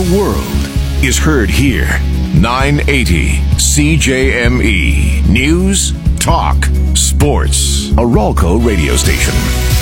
world is heard here. 980 CJME. News, talk, sports. A Ralco radio station.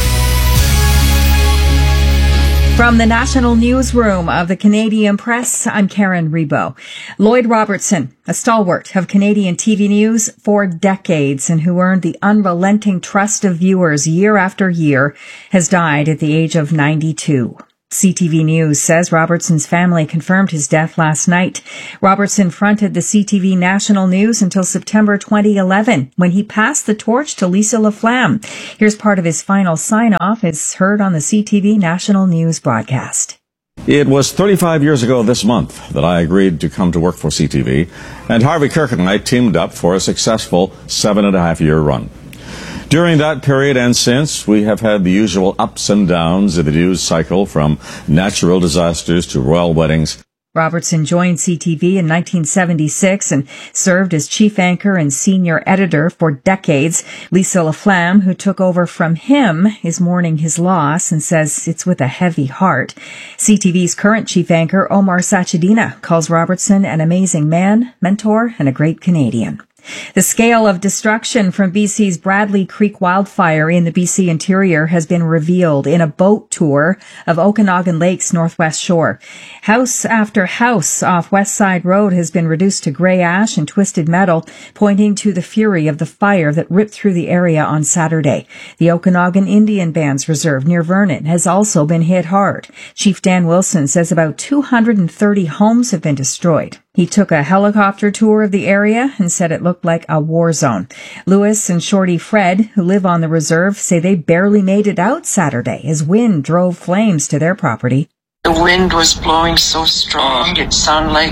From the National Newsroom of the Canadian Press, I'm Karen Rebo. Lloyd Robertson, a stalwart of Canadian TV news for decades and who earned the unrelenting trust of viewers year after year, has died at the age of 92. CTV News says Robertson's family confirmed his death last night. Robertson fronted the CTV National News until September 2011, when he passed the torch to Lisa LaFlamme. Here's part of his final sign-off as heard on the CTV National News broadcast. It was 35 years ago this month that I agreed to come to work for CTV, and Harvey Kirk and I teamed up for a successful 7.5-year run. During that period and since, we have had the usual ups and downs of the news cycle, from natural disasters to royal weddings. Robertson joined CTV in 1976 and served as chief anchor and senior editor for decades. Lisa LaFlamme, who took over from him, is mourning his loss and says it's with a heavy heart. CTV's current chief anchor, Omar Sachedina, calls Robertson an amazing man, mentor, and a great Canadian. The scale of destruction from BC's Bradley Creek wildfire in the BC interior has been revealed in a boat tour of Okanagan Lake's northwest shore. House after house off West Side Road has been reduced to grey ash and twisted metal, pointing to the fury of the fire that ripped through the area on Saturday. The Okanagan Indian Bands Reserve near Vernon has also been hit hard. Chief Dan Wilson says about 230 homes have been destroyed. He took a helicopter tour of the area and said it looked like a war zone. Lewis and Shorty Fred, who live on the reserve, say they barely made it out Saturday as wind drove flames to their property. The wind was blowing so strong, it sounded like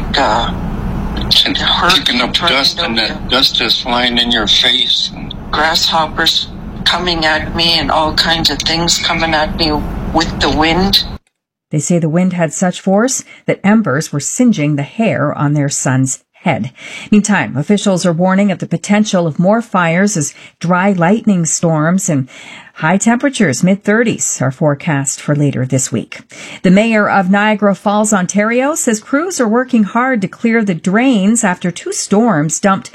kicking up dust, and that dust is flying in your face. Grasshoppers coming at me and all kinds of things coming at me with the wind. They say the wind had such force that embers were singeing the hair on their son's head. Meantime, officials are warning of the potential of more fires as dry lightning storms and high temperatures, mid-30s, are forecast for later this week. The mayor of Niagara Falls, Ontario, says crews are working hard to clear the drains after two storms dumped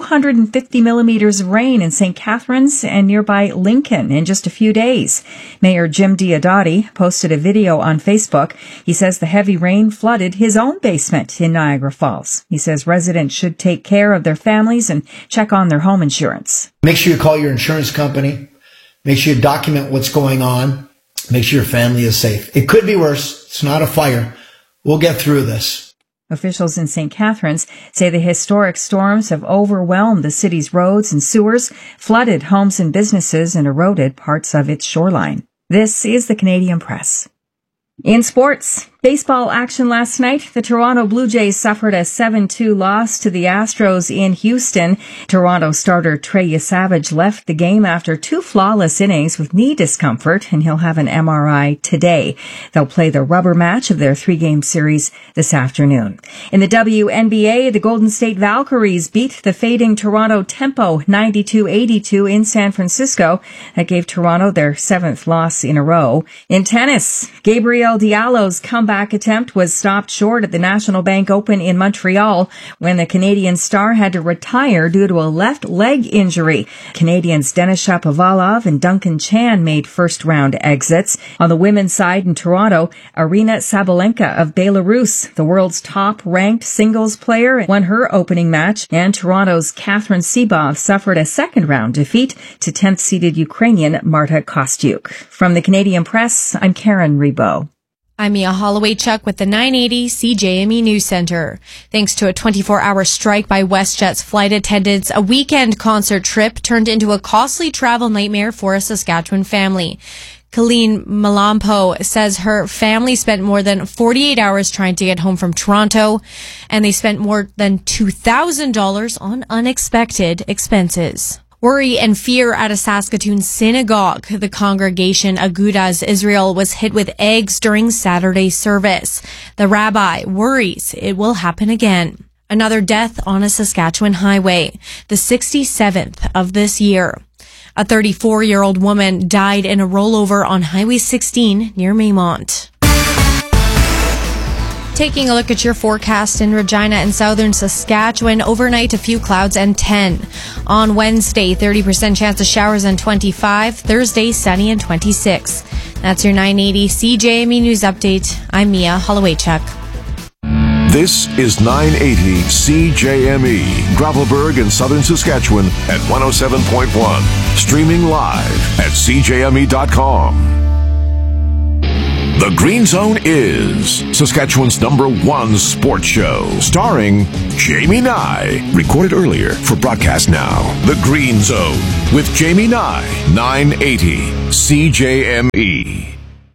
250 millimeters of rain in St. Catharines and nearby Lincoln in just a few days. Mayor Jim Diodati posted a video on Facebook. He says the heavy rain flooded his own basement in Niagara Falls. He says residents should take care of their families and check on their home insurance. Make sure you call your insurance company. Make sure you document what's going on. Make sure your family is safe. It could be worse. It's not a fire. We'll get through this. Officials in St. Catharines say the historic storms have overwhelmed the city's roads and sewers, flooded homes and businesses, and eroded parts of its shoreline. This is the Canadian Press. In sports, baseball action last night. The Toronto Blue Jays suffered a 7-2 loss to the Astros in Houston. Toronto starter Trey Yesavage left the game after two flawless innings with knee discomfort, and he'll have an MRI today. They'll play the rubber match of their 3-game series this afternoon. In the WNBA, the Golden State Valkyries beat the fading Toronto Tempo 92-82 in San Francisco. That gave Toronto their 7th loss in a row. In tennis, Gabriel Diallo's comeback attempt was stopped short at the National Bank Open in Montreal when the Canadian star had to retire due to a left leg injury. Canadians Denis Shapovalov and Duncan Chan made first-round exits. On the women's side in Toronto, Arina Sabalenka of Belarus, the world's top-ranked singles player, won her opening match, and Toronto's Catherine Sebov suffered a second-round defeat to 10th-seeded Ukrainian Marta Kostyuk. From the Canadian Press, I'm Karen Rebo. I'm Mia Holloway-Chuck with the 980 CJME News Center. Thanks to a 24-hour strike by WestJet's flight attendants, a weekend concert trip turned into a costly travel nightmare for a Saskatchewan family. Colleen Malampo says her family spent more than 48 hours trying to get home from Toronto, and they spent more than $2,000 on unexpected expenses. Worry and fear at a Saskatoon synagogue. The congregation Agudas Israel was hit with eggs during Saturday's service. The rabbi worries it will happen again. Another death on a Saskatchewan highway, the 67th of this year. A 34-year-old woman died in a rollover on Highway 16 near Maymont. Taking a look at your forecast in Regina and southern Saskatchewan, overnight a few clouds and 10. On Wednesday, 30% chance of showers and 25. Thursday, sunny and 26. That's your 980 CJME News Update. I'm Mia Hollowaychuk. This is 980 CJME, Gravelburg in southern Saskatchewan at 107.1. Streaming live at CJME.com. The Green Zone is Saskatchewan's #1 sports show, starring Jamie Nye. Recorded earlier for broadcast now. The Green Zone with Jamie Nye, 980 CJME.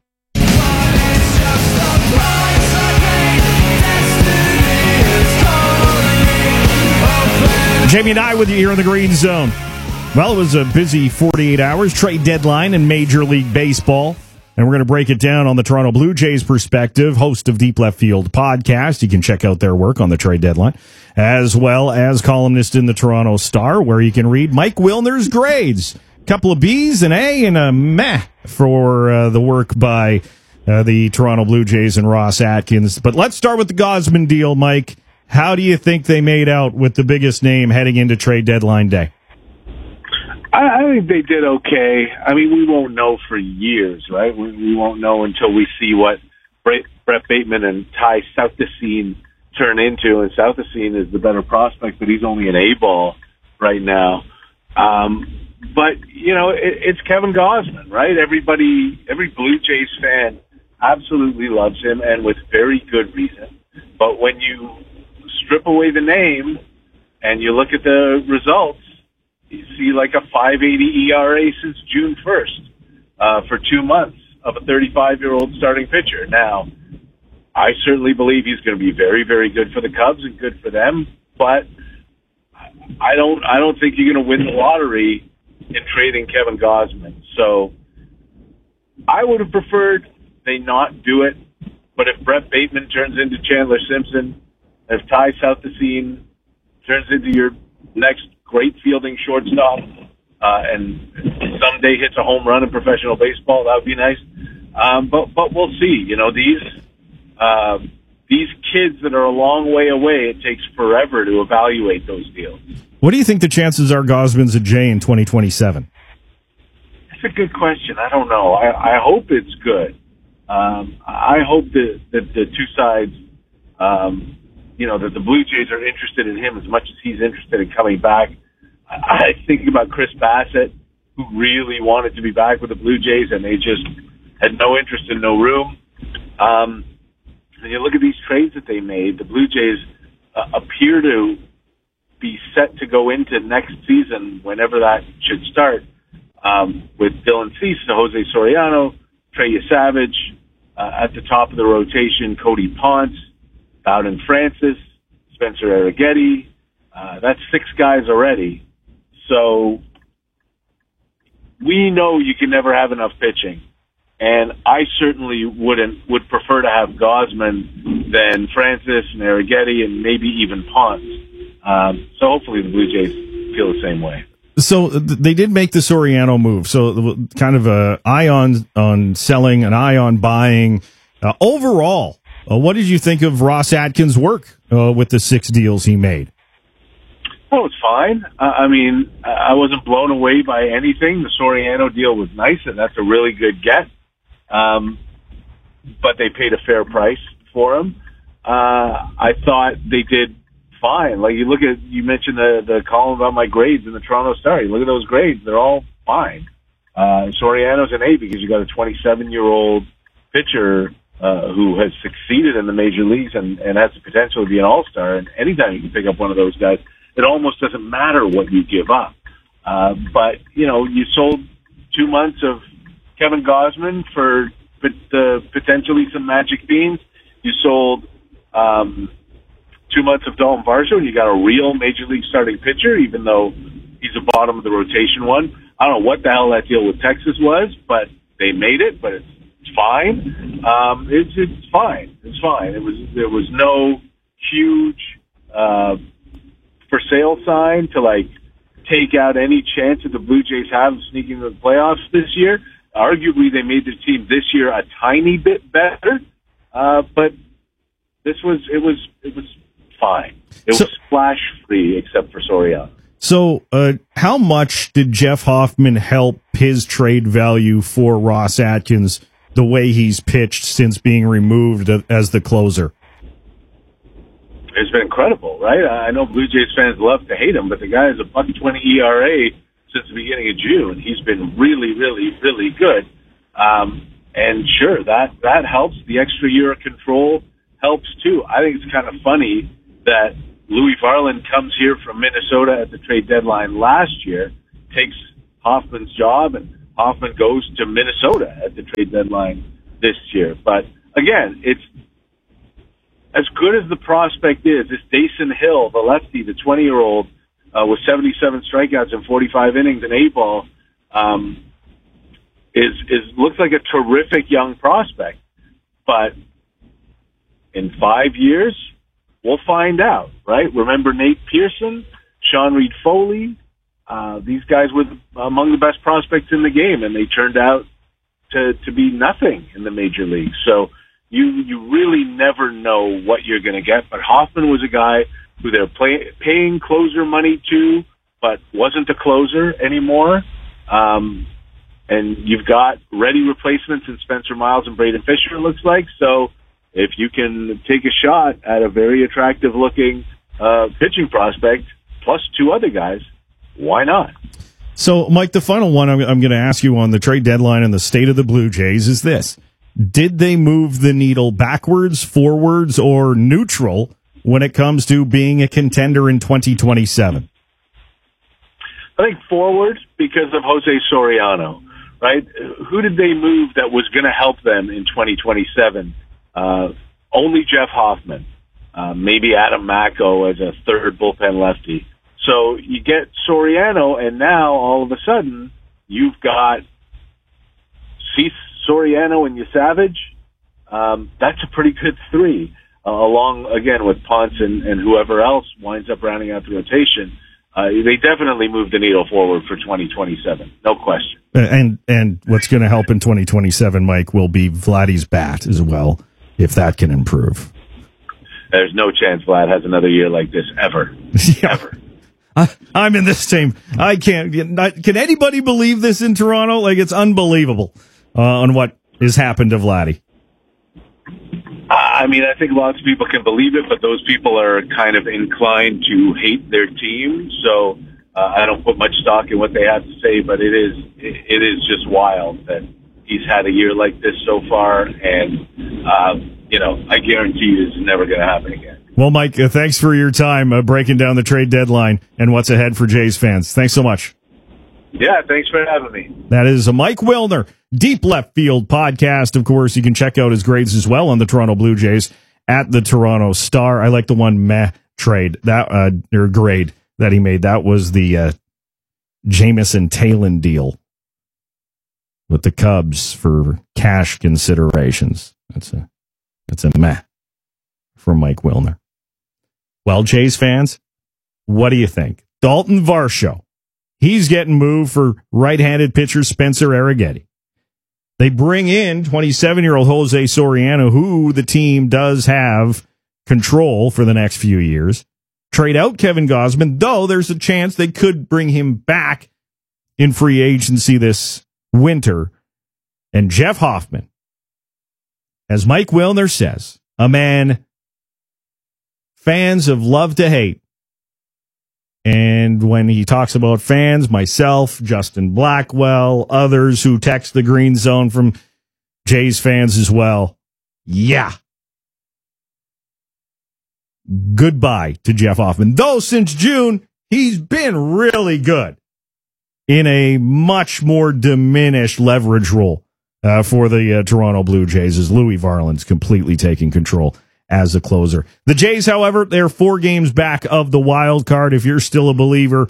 Jamie and I with you here in the Green Zone. Well, it was a busy 48 hours, trade deadline in Major League Baseball. And we're going to break it down on the Toronto Blue Jays perspective, host of Deep Left Field podcast. You can check out their work on the trade deadline, as well as columnist in the Toronto Star, where you can read Mike Wilner's grades. A couple of B's, an A, and a meh for the work by the Toronto Blue Jays and Ross Atkins. But let's start with the Gausman deal, Mike. How do you think they made out with the biggest name heading into trade deadline day? I think they did okay. I mean, we won't know for years, right? We won't know until we see what Brett Bateman and Ty Southesine turn into. And Southesine is the better prospect, but he's only an A-ball right now. But, you know, it's Kevin Gausman, right? Every Blue Jays fan absolutely loves him, and with very good reason. But when you strip away the name and you look at the results, you see like a 5.80 ERA since June 1st for 2 months of a 35-year-old starting pitcher. Now, I certainly believe he's going to be very, very good for the Cubs and good for them, but I don't think you're going to win the lottery in trading Kevin Gausman. So I would have preferred they not do it, but if Brett Bateman turns into Chandler Simpson, if Ty Southesine turns into your next great fielding shortstop, and someday hits a home run in professional baseball, that would be nice. But we'll see. You know, these kids that are a long way away, it takes forever to evaluate those deals. What do you think the chances are Gausman's a Jay in 2027? That's a good question. I don't know. I hope it's good. I hope that the two sides, that the Blue Jays are interested in him as much as he's interested in coming back. I think about Chris Bassett, who really wanted to be back with the Blue Jays, and they just had no interest and no room. And you look at these trades that they made, the Blue Jays appear to be set to go into next season, whenever that should start, with Dylan Cease, Jose Soriano, Trey Savage, at the top of the rotation, Cody Ponce, Bowden Francis, Spencer Arrighetti. That's 6 guys already. So we know you can never have enough pitching. And I certainly would prefer to have Gausman than Francis and Arrighetti and maybe even Ponce. So hopefully the Blue Jays feel the same way. So they did make the Soriano move. So kind of an eye on selling, an eye on buying. Overall, what did you think of Ross Atkins' work with the 6 deals he made? Well, it's fine. I mean, I wasn't blown away by anything. The Soriano deal was nice, and that's a really good get. But they paid a fair price for him. I thought they did fine. Like you mentioned the column about my grades in the Toronto Star. You look at those grades; they're all fine. Soriano's an A because you got a 27-year-old pitcher who has succeeded in the major leagues and has the potential to be an all-star. And anytime you can pick up one of those guys, it almost doesn't matter what you give up. But, you sold 2 months of Kevin Gausman for potentially some magic beans. You sold 2 months of Dalton Varsho, and you got a real major league starting pitcher, even though he's a bottom of the rotation one. I don't know what the hell that deal with Texas was, but they made it, but it's fine. It's fine. It's fine. There was no huge for sale sign to take out any chance that the Blue Jays have of sneaking into the playoffs this year. Arguably, they made the team this year a tiny bit better, but it was fine. It was splash free except for Soriano. So, how much did Jeff Hoffman help his trade value for Ross Atkins the way he's pitched since being removed as the closer? It's been incredible, right? I know Blue Jays fans love to hate him, but the guy has a .120 ERA since the beginning of June. He's been really, really, really good. And sure, that helps. The extra year of control helps too. I think it's kind of funny that Louis Varland comes here from Minnesota at the trade deadline last year, takes Hoffman's job, and Hoffman goes to Minnesota at the trade deadline this year. But again, it's as good as the prospect is. This Dason Hill, the lefty, the 20-year-old, with 77 strikeouts and 45 innings in A-ball, looks like a terrific young prospect. But in 5 years, we'll find out, right? Remember Nate Pearson, Sean Reed-Foley? These guys were among the best prospects in the game, and they turned out to be nothing in the major leagues. So you really never know what you're going to get. But Hoffman was a guy who they're paying closer money to, but wasn't a closer anymore. And you've got ready replacements in Spencer Miles and Braden Fisher, it looks like. So if you can take a shot at a very attractive-looking pitching prospect, plus two other guys, why not? So, Mike, the final one I'm going to ask you on the trade deadline and the state of the Blue Jays is this. Did they move the needle backwards, forwards, or neutral when it comes to being a contender in 2027? I think forward because of Jose Soriano, right? Who did they move that was going to help them in 2027? Only Jeff Hoffman, maybe Adam Macko as a third bullpen lefty. So you get Soriano, and now all of a sudden you've got Cease, Soriano, and Savage. That's a pretty good three, along again with Ponce and whoever else winds up rounding out the rotation. They definitely moved the needle forward for 2027, no question. And what's going to help in 2027, Mike, will be Vladdy's bat as well, if that can improve. There's no chance Vlad has another year like this ever. Yeah. Ever. I'm in this team. I can't. Can anybody believe this in Toronto? Like, it's unbelievable on what has happened to Vladdy. I mean, I think lots of people can believe it, but those people are kind of inclined to hate their team. So I don't put much stock in what they have to say, but it is just wild that he's had a year like this so far, and I guarantee you it's never going to happen again. Well, Mike, thanks for your time breaking down the trade deadline and what's ahead for Jays fans. Thanks so much. Yeah, thanks for having me. That is Mike Wilner, Deep Left Field podcast. Of course, you can check out his grades as well on the Toronto Blue Jays at the Toronto Star. I like the one trade that or grade that he made. That was the Jameson Taylor deal with the Cubs for cash considerations. That's a meh from Mike Wilner. Well, Jays fans, what do you think? Dalton Varsho, he's getting moved for right-handed pitcher Spencer Arrighetti. They bring in 27-year-old Jose Soriano, who the team does have control for the next few years. Trade out Kevin Gausman, though there's a chance they could bring him back in free agency this winter. And Jeff Hoffman, as Mike Wilner says, a man fans have loved to hate. And when he talks about fans, myself, Justin Blackwell, others who text the Green Zone from Jays fans as well. Yeah. Goodbye to Jeff Hoffman. Though since June, he's been really good in a much more diminished leverage role for the Toronto Blue Jays as Louis Varland's completely taking control as a closer. The Jays, however, they're 4 games back of the wild card. If you're still a believer,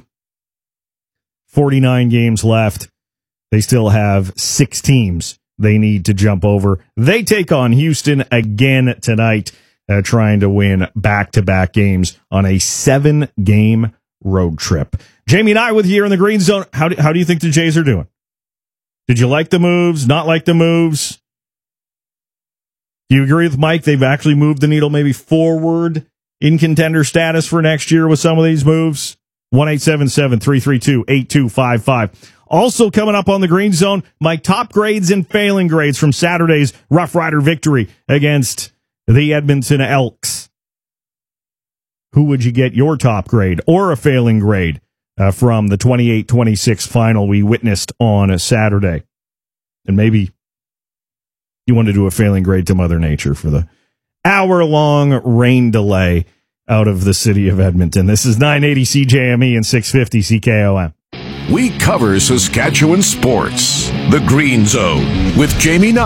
49 games left. They still have 6 teams they need to jump over. They take on Houston again tonight, trying to win back-to-back games on a 7-game road trip. Jamie and I with you here in the Green Zone. How do you think the Jays are doing? Did you like the moves? Not like the moves? Do you agree with Mike? They've actually moved the needle maybe forward in contender status for next year with some of these moves? 1-877-332-8255. Also coming up on the Green Zone, my top grades and failing grades from Saturday's Rough Rider victory against the Edmonton Elks. Who would you get your top grade or a failing grade from the 28-26 final we witnessed on a Saturday? And maybe you want to do a failing grade to Mother Nature for the hour-long rain delay out of the city of Edmonton. This is 980 CJME and 650 CKOM. We cover Saskatchewan sports. The Green Zone with Jamie Nutt.